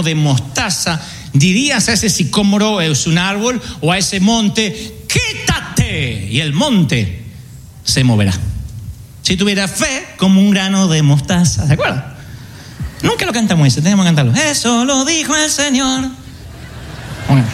grano de mostaza, dirías a ese sicómoro, es un árbol, o a ese monte, quítate, y el monte se moverá. Si tuviera fe como un grano de mostaza, ¿se acuerdan? Nunca lo cantamos ese, tenemos que cantarlo. Eso lo dijo el Señor. Bueno.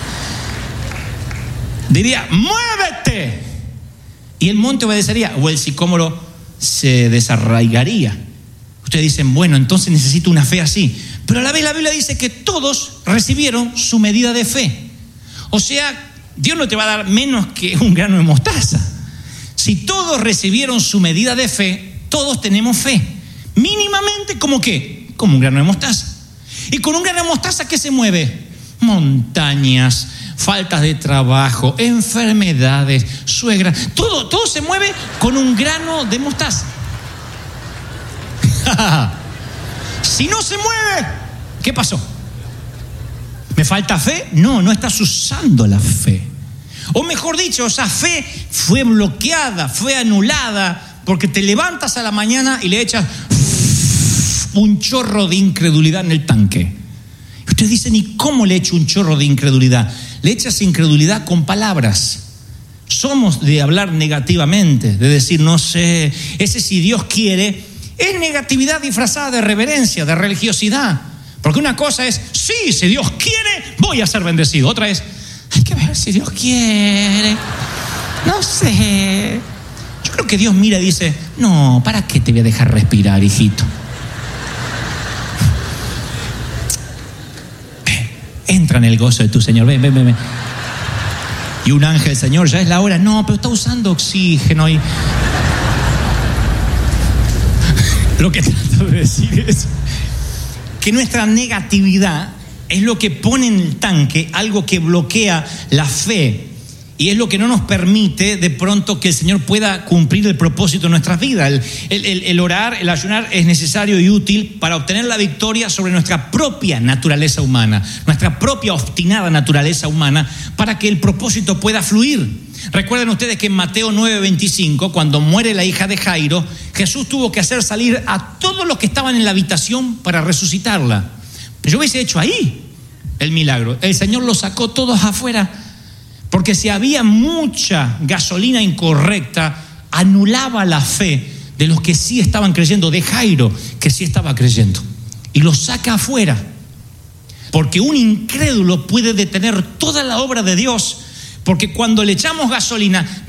Diría, muévete, y el monte obedecería, o el sicómoro se desarraigaría. Ustedes dicen, bueno, entonces necesito una fe así. Pero a la vez la Biblia dice que todos recibieron su medida de fe. O sea, Dios no te va a dar menos que un grano de mostaza. Si todos recibieron su medida de fe, todos tenemos fe. Mínimamente, ¿como qué? Como un grano de mostaza. Y con un grano de mostaza, ¿qué se mueve? Montañas, faltas de trabajo, enfermedades, suegras. Todo se mueve con un grano de mostaza. Si no se mueve, ¿qué pasó? ¿Me falta fe? No estás usando la fe. O mejor dicho, esa fe fue bloqueada, fue anulada, porque te levantas a la mañana y le echas un chorro de incredulidad en el tanque. Y ustedes dicen, ¿y cómo le echo un chorro de incredulidad? Le echas incredulidad con palabras. Somos de hablar negativamente, de decir, no sé, ese si Dios quiere, es negatividad disfrazada de reverencia, de religiosidad. Porque una cosa es, sí, si Dios quiere, voy a ser bendecido. Otra es, hay que ver si Dios quiere. No sé. Yo creo que Dios mira y dice, no, ¿para qué te voy a dejar respirar, hijito? Entra en el gozo de tu Señor, ven. Y un ángel, Señor, ya es la hora. No, pero está usando oxígeno y... Lo que trato de decir es que nuestra negatividad es lo que pone en el tanque algo que bloquea la fe, y es lo que no nos permite de pronto que el Señor pueda cumplir el propósito de nuestras vidas. El orar, el ayunar es necesario y útil para obtener la victoria sobre nuestra propia naturaleza humana, nuestra propia obstinada naturaleza humana, para que el propósito pueda fluir. Recuerden ustedes que en Mateo 9:25, cuando muere la hija de Jairo, Jesús tuvo que hacer salir a todos los que estaban en la habitación para resucitarla. Pero yo hubiese hecho ahí el milagro. El Señor los sacó todos afuera, porque si había mucha gasolina incorrecta, anulaba la fe de los que sí estaban creyendo, de Jairo, que sí estaba creyendo, y los saca afuera. Porque un incrédulo puede detener toda la obra de Dios, porque cuando le echamos gasolina,